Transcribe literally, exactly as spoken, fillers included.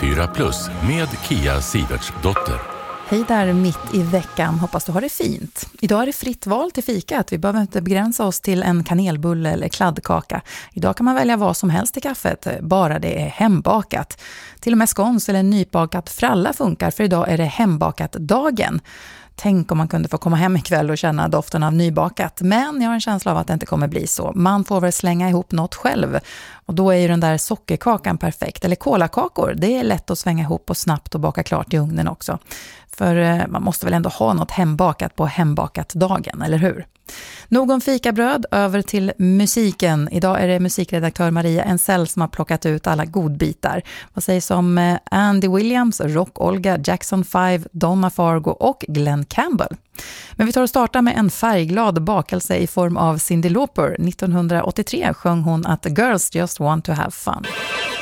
femtiofyra plus med Kia Sivertsdotter. Hej där mitt i veckan, hoppas du har det fint. Idag är det fritt val till fikat, vi behöver inte begränsa oss till en kanelbulle eller kladdkaka. Idag kan man välja vad som helst till kaffet, bara det är hembakat. Till och med skons eller nybakat fralla funkar, för idag är det hembakat-dagen. Tänk om man kunde få komma hem ikväll och känna doften av nybakat. Men jag har en känsla av att det inte kommer bli så. Man får väl slänga ihop något själv. Och då är ju den där sockerkakan perfekt. Eller kolakakor, det är lätt att svänga ihop och snabbt och baka klart i ugnen också. För eh, man måste väl ändå ha något hembakat på hembakat-dagen, eller hur? Nog om fikabröd, över till musiken. Idag är det musikredaktör Maria Ensell som har plockat ut alla godbitar. Vad sägs om Andy Williams, Rock-Olga, Jackson five, Donna Fargo och Glenn Campbell? Men vi tar och startar med en färgglad bakelse i form av Cyndi Lauper. nittonhundraåttiotre sjöng hon att Girls Just Want to Have Fun.